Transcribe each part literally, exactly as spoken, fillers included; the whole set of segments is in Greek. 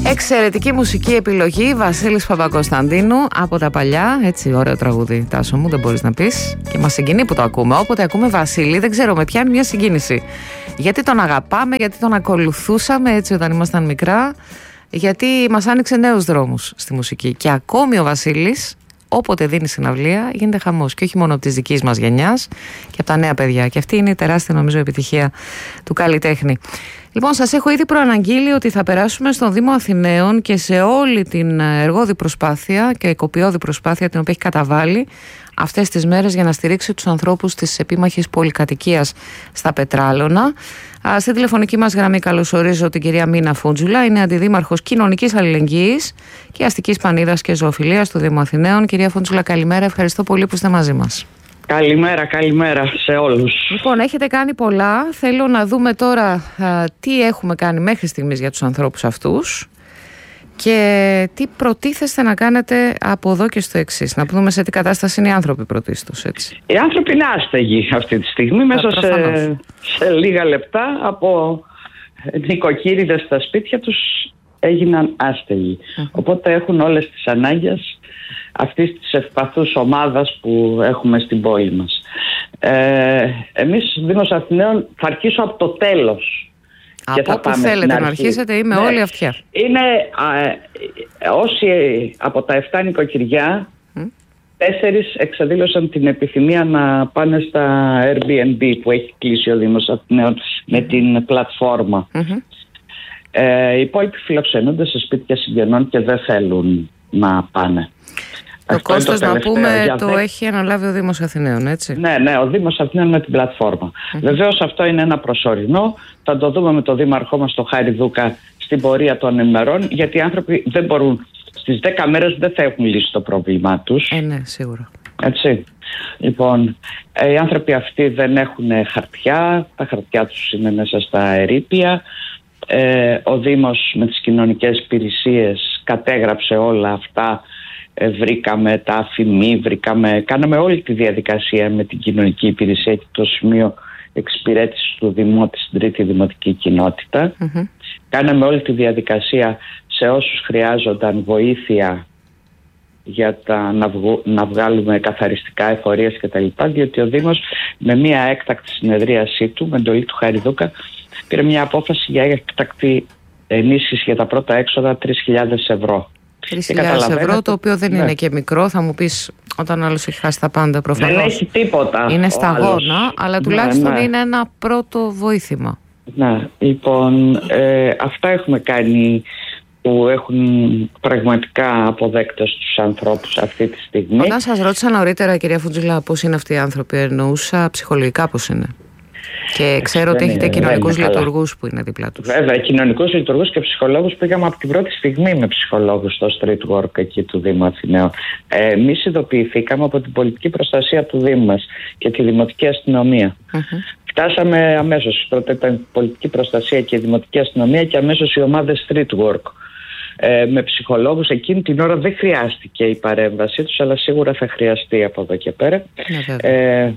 Εξαιρετική μουσική επιλογή, Βασίλης Παπακοσταντίνου, από τα παλιά. Έτσι, ωραίο τραγούδι, Τάσο μου, δεν μπορείς να πεις. Και μας συγκινεί που το ακούμε. Όποτε ακούμε Βασίλη, δεν ξέρω, με πιάνει μια συγκίνηση. Γιατί τον αγαπάμε, γιατί τον ακολουθούσαμε έτσι όταν ήμασταν μικρά. Γιατί μας άνοιξε νέους δρόμους στη μουσική. Και ακόμη ο Βασίλης, όποτε δίνει συναυλία, γίνεται χαμός. Και όχι μόνο από της δικής μας γενιάς και από τα νέα παιδιά. Και αυτή είναι η τεράστια, νομίζω, επιτυχία του καλλιτέχνη. Λοιπόν, σας έχω ήδη προαναγγείλει ότι θα περάσουμε στον Δήμο Αθηναίων και σε όλη την εργώδη προσπάθεια και κοπιώδη προσπάθεια την οποία έχει καταβάλει αυτές τις μέρες για να στηρίξει τους ανθρώπους της επίμαχης πολυκατοικίας στα Πετράλωνα. Στη τηλεφωνική μας γραμμή καλωσορίζω την κυρία Μίνα Φούντζουλα, είναι αντιδήμαρχος κοινωνικής αλληλεγγύης και αστικής πανίδας και ζωοφιλίας του Δήμου Αθηναίων. Κυρία Φούντζουλα, καλημέρα, ευχαριστώ πολύ που είστε μαζί μας. Καλημέρα, καλημέρα σε όλους. Λοιπόν, έχετε κάνει πολλά. Θέλω να δούμε τώρα α, τι έχουμε κάνει μέχρι στιγμής για τους ανθρώπους αυτούς και τι προτίθεστε να κάνετε από εδώ και στο εξής. Να δούμε σε τι κατάσταση είναι οι άνθρωποι πρωτίστως, έτσι. Οι άνθρωποι είναι άστεγοι αυτή τη στιγμή, μέσα σε, σε λίγα λεπτά από νοικοκύριδες στα σπίτια τους έγιναν άστεγοι. Uh-huh. Οπότε έχουν όλες τις ανάγκες αυτής της ευπαθούς ομάδας που έχουμε στην πόλη μας. Ε, εμείς Δήμος Αθηναίων θα αρχίσω από το τέλος. Από όπου θέλετε να αρχίσετε, είμαι ναι, όλη αυτιά. Είναι ε, όσοι από τα εφτά νοικοκυριά, mm. τέσσερις εξαδήλωσαν την επιθυμία να πάνε στα Airbnb που έχει κλείσει ο Δήμος Αθηναίων mm. με την πλατφόρμα. Mm-hmm. Ε, οι υπόλοιποι φιλοξενούνται σε σπίτια συγγενών και δεν θέλουν να πάνε. Το αυτό κόστος το να πούμε το δε... έχει αναλάβει ο Δήμος Αθηναίων, έτσι. Ναι, ναι, ο Δήμος Αθηναίων με την πλατφόρμα. Mm-hmm. Βεβαίως αυτό είναι ένα προσωρινό. Θα το δούμε με τον Δήμαρχό μας τον Χάρη Δούκα στην πορεία των ημερών, γιατί οι άνθρωποι δεν μπορούν, στις δέκα μέρες δεν θα έχουν λύσει το πρόβλημά τους. Ε, ναι, σίγουρα. Έτσι. Λοιπόν, οι άνθρωποι αυτοί δεν έχουν χαρτιά, τα χαρτιά τους είναι μέσα στα ερείπια. Ε, ο Δήμος με τις κοινωνικές υπηρεσίες κατέγραψε όλα αυτά. Ε, βρήκαμε τα αφημί, βρήκαμε, κάναμε όλη τη διαδικασία με την κοινωνική υπηρεσία και το σημείο εξυπηρέτησης του Δημότη στην τρίτη δημοτική κοινότητα. Mm-hmm. Κάναμε όλη τη διαδικασία σε όσους χρειάζονταν βοήθεια για τα, να, βγου, να βγάλουμε καθαριστικά εφορίες κτλ. Διότι ο Δήμος με μια έκτακτη συνεδρίασή του, με εντολή του Χαριδούκα, πήρε μια απόφαση για έκτακτη ενίσχυση για τα πρώτα έξοδα τρεις χιλιάδες ευρώ. τρεις χιλιάδες ευρώ, το οποίο δεν ναι. είναι και μικρό. Θα μου πεις, όταν άλλος έχει χάσει τα πάντα προφανώς. Δεν έχει τίποτα. Είναι σταγόνα, αλλά τουλάχιστον ναι, ναι. είναι ένα πρώτο βοήθημα. Ναι, λοιπόν, ε, αυτά έχουμε κάνει που έχουν πραγματικά αποδέκτες τους ανθρώπους αυτή τη στιγμή. Όταν σας ρώτησα νωρίτερα, κυρία Φούντζουλα, πώς είναι αυτοί οι άνθρωποι, εννοούσα ψυχολογικά πώς είναι. Και ξέρω ότι έχετε κοινωνικούς λειτουργούς που είναι δίπλα τους. Βέβαια, κοινωνικούς λειτουργούς και ψυχολόγους πήγαμε από την πρώτη στιγμή με ψυχολόγους στο street work εκεί του Δήμου Αθηναίων. Ε, εμείς ειδοποιηθήκαμε από την πολιτική προστασία του Δήμου μας και τη δημοτική αστυνομία. Uh-huh. Φτάσαμε αμέσως. Πρώτα ήταν η πολιτική προστασία και η δημοτική αστυνομία και αμέσως οι ομάδες street work. Ε, με ψυχολόγους εκείνη την ώρα δεν χρειάστηκε η παρέμβασή τους, αλλά σίγουρα θα χρειαστεί από εδώ και πέρα. Uh-huh. Ε,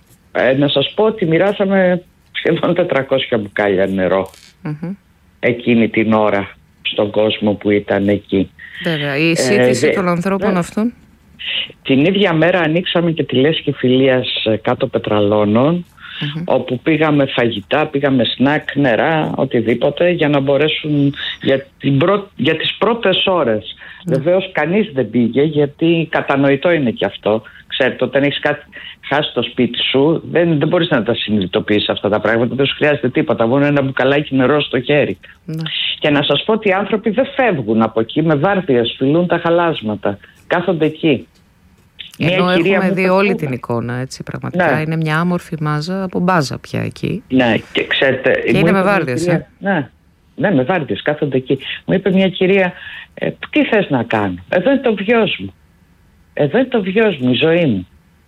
Ε, να σας πω ότι μοιράσαμε σχεδόν τετρακόσια μπουκάλια νερό mm-hmm. εκείνη την ώρα στον κόσμο που ήταν εκεί. Βέβαια, η σύντηση ε, των ανθρώπων ε, αυτών. Την ίδια μέρα ανοίξαμε και τη λέσχη φιλίας κάτω Πετραλώνων, mm-hmm. όπου πήγαμε φαγητά, πήγαμε σνακ, νερά, οτιδήποτε για να μπορέσουν για, την πρω... για τις πρώτες ώρες. Mm. Βεβαίως κανείς δεν πήγε, γιατί κατανοητό είναι και αυτό. Ξέρετε, όταν έχεις κάτι χάσει το σπίτι σου, δεν, δεν μπορείς να τα συνειδητοποιήσεις αυτά τα πράγματα. Δεν σου χρειάζεται τίποτα. Μόνο ένα μπουκαλάκι νερό στο χέρι. Mm. Και να σας πω ότι οι άνθρωποι δεν φεύγουν από εκεί με βάρδιες, φιλούν τα χαλάσματα. Κάθονται εκεί. Ενώ μια έχουμε δει όλη πούμε. την εικόνα, έτσι, πραγματικά. Ναι. Είναι μια άμορφη μάζα από μπάζα πια εκεί. Ναι, και ξέρετε. Και είναι με βάρδιες, ε? Ναι. Ναι, με βάρδιες, κάθονται εκεί. Μου είπε μια κυρία, ε, τι θες να κάνω? Εδώ είναι το βιός μου. Εδώ είναι το βιός μου, η ζωή μου.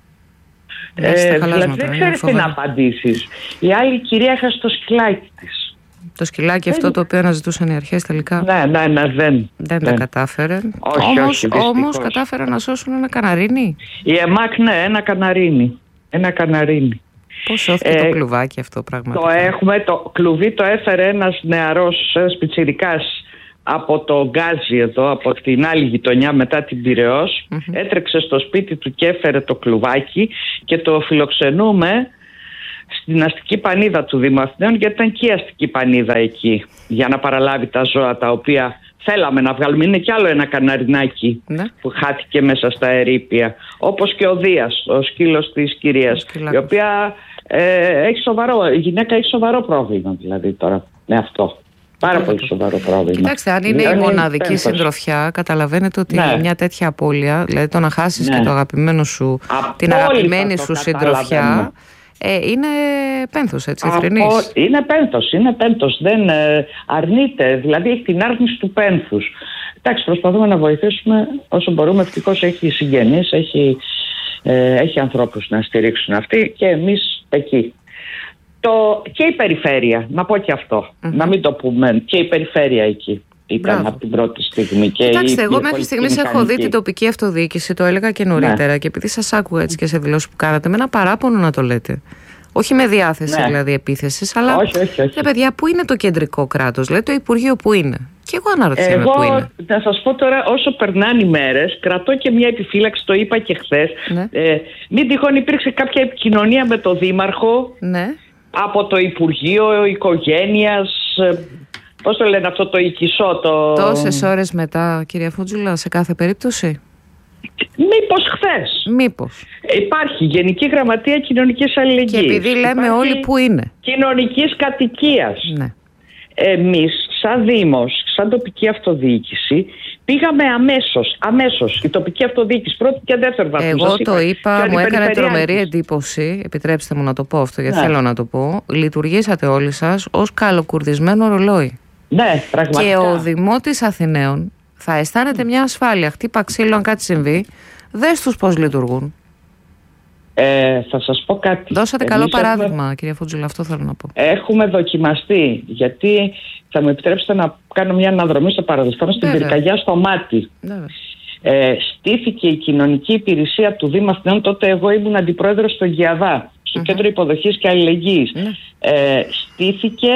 Ε, δηλαδή δεν ξέρεις τι να απαντήσεις. Η άλλη κυρία έχασε το σκυλάκι της. Το σκυλάκι αυτό το οποίο αναζητούσαν οι αρχές τελικά. Ναι, ναι, ναι, δεν. Δεν τα κατάφερε. Όχι, όμως, όχι, όμως κατάφερε να σώσουν ένα καναρίνι. Η ΕΜΑΚ, ναι, ένα καναρίνι. Ένα καναρίνι. Πώς σώθηκε ε, το κλουβάκι αυτό πραγματικά? Το έχουμε, το κλουβί το έφερε ένας νεαρός, ένας πιτσιρικάς από το Γκάζι εδώ, από την άλλη γειτονιά μετά την Πειραιώς, mm-hmm. έτρεξε στο σπίτι του και έφερε το κλουβάκι και το φιλοξενούμε στην αστική πανίδα του Δήμου Αθηναίων, γιατί ήταν και η αστική πανίδα εκεί για να παραλάβει τα ζώα τα οποία θέλαμε να βγάλουμε. Είναι κι άλλο ένα καναρινάκι ναι. που χάθηκε μέσα στα ερείπια, όπως και ο Δίας, ο σκύλος της κυρίας, η οποία ε, έχει σοβαρό, η γυναίκα έχει σοβαρό πρόβλημα δηλαδή τώρα με αυτό. Πάρα πολύ σοβαρό πρόβλημα. Κοιτάξτε, αν είναι, είναι η μοναδική πένθος. συντροφιά, καταλαβαίνετε ότι ναι. μια τέτοια απώλεια, δηλαδή το να χάσεις ναι. και το αγαπημένο σου, απόλυτα την αγαπημένη σου συντροφιά, ε, είναι πένθος, έτσι, ευθυνής. Απο... Είναι πένθος, είναι πένθος. Δεν ε, αρνείται, δηλαδή έχει την άρνηση του πένθους. Εντάξει, προσπαθούμε να βοηθήσουμε όσο μπορούμε. Ευτυχώς έχει συγγενείς, έχει, ε, έχει ανθρώπους να στηρίξουν αυτοί και εμείς εκεί. Το, και η περιφέρεια, να πω και αυτό, mm-hmm. να μην το πούμε, και η περιφέρεια εκεί ήταν Μπράβο. από την πρώτη στιγμή. Και Κοιτάξτε, η, εγώ μέχρι στιγμής έχω δει την τοπική αυτοδιοίκηση, το έλεγα και νωρίτερα, ναι. και επειδή σας άκουγα έτσι και σε δηλώσεις που κάνατε, με ένα παράπονο να το λέτε. Όχι με διάθεση ναι. δηλαδή επίθεσης, αλλά όχι, όχι, όχι. Ναι, παιδιά, πού είναι το κεντρικό κράτος, δηλαδή το Υπουργείο που είναι. Και εγώ αναρωτιέμαι εγώ, πού είναι. Να σας πω τώρα, όσο περνάνε οι μέρες, κρατώ και μια επιφύλαξη, το είπα και χθες. Ναι. Ε, μην τυχόν υπήρξε κάποια επικοινωνία με τον Δήμαρχο. Ναι. Από το Υπουργείο Οικογένειας, πώς το λένε αυτό το οικισό το... Τόσες ώρες μετά, κυρία Φούτζουλα, σε κάθε περίπτωση. Μήπως χθες. Μήπως. Υπάρχει Γενική Γραμματεία Κοινωνικής Αλληλεγγύης. Και επειδή λέμε υπάρχει όλοι που είναι. Κοινωνικής κατοικίας. Ναι. Εμείς σαν Δήμος, σαν τοπική αυτοδιοίκηση, πήγαμε αμέσως, αμέσως η τοπική αυτοδιοίκηση, πρώτη και δεύτερη βαθμό. Εγώ το είπα, είπα μου έκανε τρομερή εντύπωση, επιτρέψτε μου να το πω αυτό, γιατί ναι. θέλω να το πω. Λειτουργήσατε όλοι σας ως καλοκουρδισμένο ρολόι. Ναι, πραγματικά. Και ο Δημότης Αθηναίων θα αισθάνεται μια ασφάλεια. Χτύπα ξύλο αν κάτι συμβεί, δες τους πώς λειτουργούν. Ε, θα σας πω κάτι. Δώσατε Εμείς καλό παράδειγμα, έχουμε... κυρία Φούτζουλα, αυτό θέλω να πω. Έχουμε δοκιμαστεί, γιατί θα μου επιτρέψετε να κάνω μια αναδρομή στο παρελθόν στην πυρκαγιά στο Μάτι. Ε, στήθηκε η κοινωνική υπηρεσία του Δήμου Αθηναίων, τότε εγώ ήμουν αντιπρόεδρος στο ΓΙΑΔΑ, στο mm-hmm. Κέντρο Υποδοχής και Αλληλεγγύης. Mm-hmm. Ε, στήθηκε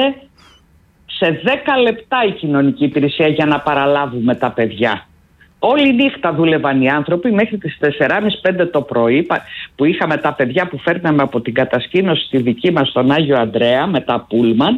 σε δέκα λεπτά η κοινωνική υπηρεσία για να παραλάβουμε τα παιδιά. Όλη νύχτα δούλευαν οι άνθρωποι μέχρι τις τέσσερα και μισή πέντε το πρωί που είχαμε τα παιδιά που φέρναμε από την κατασκήνωση στη δική μας στον Άγιο Ανδρέα με τα πούλμαν,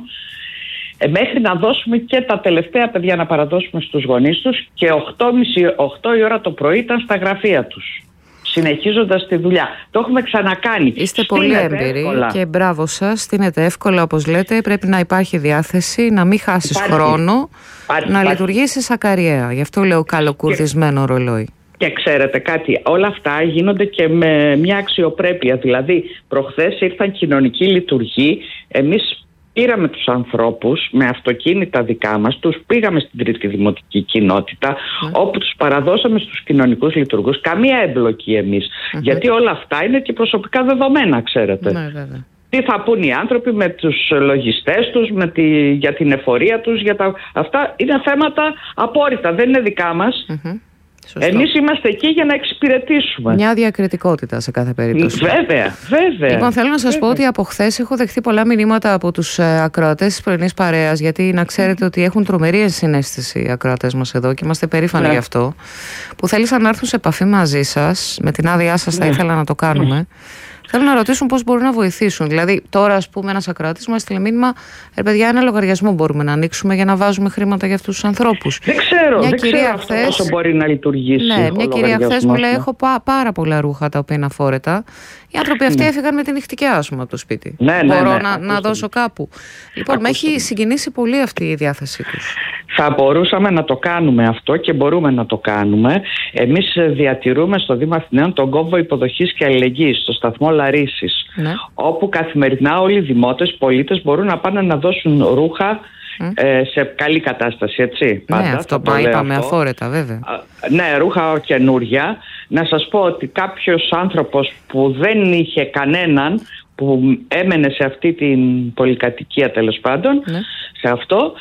ε, μέχρι να δώσουμε και τα τελευταία παιδιά να παραδώσουμε στους γονείς τους, και οκτώ και μισή οκτώ η ώρα το πρωί ήταν στα γραφεία τους, συνεχίζοντας τη δουλειά. Το έχουμε ξανακάνει. Είστε πολύ έμπειροι εύκολα. Και μπράβο σας, στείνετε εύκολα όπως λέτε. Πρέπει να υπάρχει διάθεση, να μην χάσεις υπάρχει. χρόνο, υπάρχει, να υπάρχει. λειτουργήσεις ακαριέα. Γι' αυτό λέω καλοκουρδισμένο και, ρολόι. Και ξέρετε κάτι, όλα αυτά γίνονται και με μια αξιοπρέπεια. Δηλαδή, προχθές ήρθαν κοινωνικοί λειτουργοί, εμείς πήραμε τους ανθρώπους με αυτοκίνητα δικά μας, τους πήγαμε στην τρίτη δημοτική κοινότητα, mm. όπου τους παραδώσαμε στους κοινωνικούς λειτουργούς. Καμία εμπλοκή εμείς. Mm-hmm. Γιατί όλα αυτά είναι και προσωπικά δεδομένα, ξέρετε. Ναι, βέβαια. Τι θα πούν οι άνθρωποι με τους λογιστές τους, με τη, για την εφορία τους, για τα, αυτά είναι θέματα απόρριτα, δεν είναι δικά μας. Mm-hmm. Εμείς είμαστε εκεί για να εξυπηρετήσουμε. Μια διακριτικότητα σε κάθε περίπτωση. Βέβαια, βέβαια. Λοιπόν, θέλω να σας βέβαια. πω ότι από χθες έχω δεχτεί πολλά μηνύματα από τους ακροατές της πρωινής παρέας, γιατί να ξέρετε ότι έχουν τρομερή συναίσθηση οι ακροατές μας εδώ και είμαστε περήφανοι ναι. γι' αυτό. Που θέλησαν να έρθουν σε επαφή μαζί σας. Με την άδειά σας ναι. θα ήθελα να το κάνουμε. Ναι. Θέλω να ρωτήσουν πώς μπορούν να βοηθήσουν. Δηλαδή, τώρα, ας πούμε, ένας ακροατής μου έστειλε μήνυμα, ρε παιδιά, ένα λογαριασμό μπορούμε να ανοίξουμε για να βάζουμε χρήματα για αυτούς τους ανθρώπους. Δεν ξέρω, μια δεν κυρία ξέρω χθες, πόσο μπορεί να λειτουργήσει. Ναι, μια κυρία χθες μου λέει: έχω πά, πάρα πολλά ρούχα τα οποία είναι αφόρετα. Οι άνθρωποι αυτοί ναι. έφυγαν με την νυχτικιά, ας πούμε, από το σπίτι. Ναι, ναι, Μπορώ ναι, να, ναι, να δώσω κάπου. Λοιπόν, με έχει συγκινήσει πολύ αυτή η διάθεσή τους. Θα μπορούσαμε να το κάνουμε αυτό και μπορούμε να το κάνουμε. Εμείς διατηρούμε στο Δήμο Αθηναίων τον κόμβο υποδοχής και αλληλεγγύης, στο σταθμό Λαρίσης. Ναι. Όπου καθημερινά όλοι οι δημότες, πολίτες μπορούν να πάνε να δώσουν ρούχα mm. ε, σε καλή κατάσταση, έτσι. Πάντα, ναι, αυτό το είπαμε αυτό. Αφόρετα, βέβαια. Ναι, ρούχα καινούρια. Να σας πω ότι κάποιος άνθρωπος που δεν είχε κανέναν, που έμενε σε αυτή την πολυκατοικία τέλος πάντων, ναι. σε αυτό,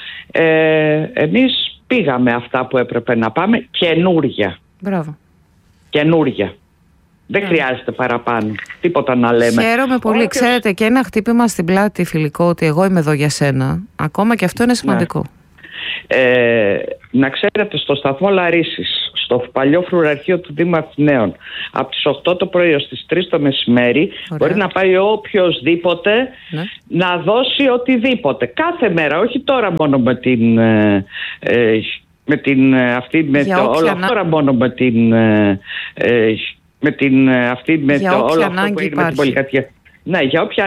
ε, εμείς πήγαμε αυτά που έπρεπε να πάμε, καινούρια. Μπράβο. Καινούρια. Δεν yeah. χρειάζεται παραπάνω. Τίποτα να λέμε. Χαίρομαι πολύ. Όποιος... Ξέρετε, και ένα χτύπημα στην πλάτη φιλικό ότι εγώ είμαι εδώ για σένα, ακόμα και αυτό είναι σημαντικό. Ναι. Ε, να ξέρετε, στο σταθμό Λαρίσης, στο παλιό φρουραρχείο του Δήμου Αθηναίων, από τις οκτώ το πρωί ως τις τρεις το μεσημέρι, ωραία, μπορεί να πάει οποιοσδήποτε, ναι, να δώσει οτιδήποτε. Κάθε μέρα, όχι τώρα μόνο με την... Ε, ε, με την αυτή, με το, όλα να... τώρα μόνο με την... Ε, ε, με την αυτή, με για το, όποια όλο ανάγκη αυτό που είναι με την πολυκατοικία. Ναι, για όποια